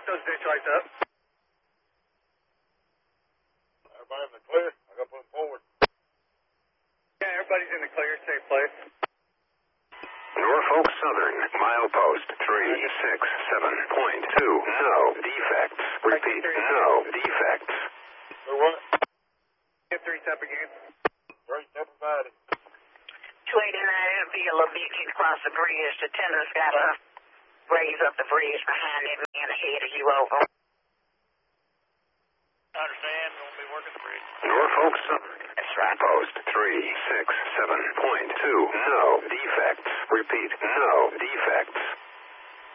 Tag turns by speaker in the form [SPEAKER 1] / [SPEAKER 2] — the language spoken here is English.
[SPEAKER 1] put those ditch lights up.
[SPEAKER 2] Everybody in the clear? I gotta put them forward.
[SPEAKER 1] Yeah, everybody's in the clear, safe place.
[SPEAKER 3] Norfolk Southern, milepost 367.2. No defects. Repeat, no defects.
[SPEAKER 2] So what?
[SPEAKER 1] Get 3 step again.
[SPEAKER 2] 3 step about it.
[SPEAKER 4] 289, it'll be a little bit across the bridge. The tender's got to raise up the bridge behind that man ahead of you over.
[SPEAKER 5] I understand. We'll be working the bridge.
[SPEAKER 3] Norfolk Southern.
[SPEAKER 4] That's right.
[SPEAKER 3] Post 367.2. No defects. Repeat, no defects.